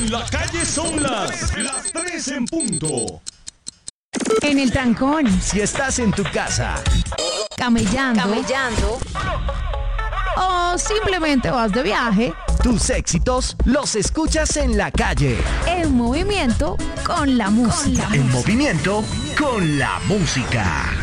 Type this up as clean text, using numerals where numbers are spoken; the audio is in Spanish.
En la calle son las 3 en punto. En el trancón. Si estás en tu casa, Camellando. O simplemente vas de viaje. tus éxitos los escuchas en la calle. En movimiento con la música. En movimiento con la música.